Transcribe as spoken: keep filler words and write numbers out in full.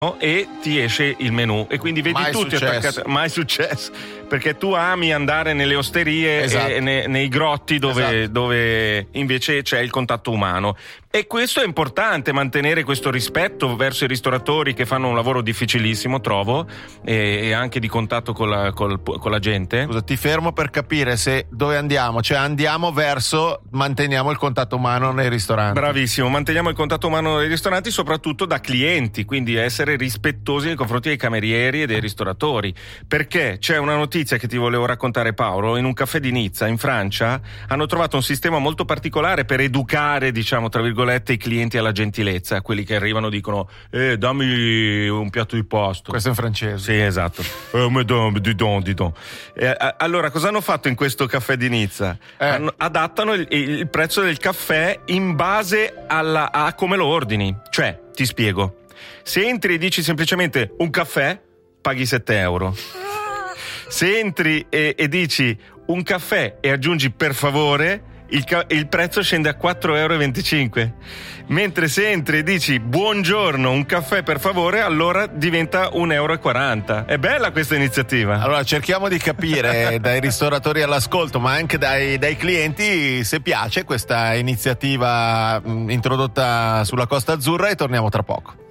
e ti esce il menù e quindi vedi Mai tutti successo. attaccati. Mai successo, perché tu ami andare nelle osterie Esatto. e ne- nei grotti dove, Esatto. dove invece c'è il contatto umano, e questo è importante, mantenere questo rispetto verso i ristoratori che fanno un lavoro difficilissimo, trovo, e, e anche di contatto con la, col- con la gente. Scusa, ti fermo per capire se dove andiamo, cioè andiamo verso manteniamo il contatto umano nei ristoranti. Bravissimo, manteniamo il contatto umano nei ristoranti, soprattutto da clienti, quindi essere rispettosi nei confronti dei camerieri e dei ristoratori, perché c'è una notizia che ti volevo raccontare, Paolo. In un caffè di Nizza, in Francia, hanno trovato un sistema molto particolare per educare, diciamo tra virgolette, i clienti alla gentilezza, quelli che arrivano dicono eh dammi un piatto di pasta. Questo è in francese. Sì, esatto. Eh, madame, dis donc, dis donc. Eh, a- allora, cosa hanno fatto in questo caffè di Nizza? Eh. Hanno- adattano il, il prezzo del caffè in base alla, a come lo ordini. Cioè, ti spiego. Se entri e dici semplicemente un caffè, paghi sette euro. Se entri e, e dici un caffè e aggiungi per favore, il, ca- il prezzo scende a quattro euro e venticinque. Mentre se entri e dici buongiorno, un caffè per favore, allora diventa un euro e quaranta. È bella questa iniziativa. Allora cerchiamo di capire dai ristoratori all'ascolto, ma anche dai, dai clienti, se piace questa iniziativa mh, introdotta sulla Costa Azzurra, e torniamo tra poco.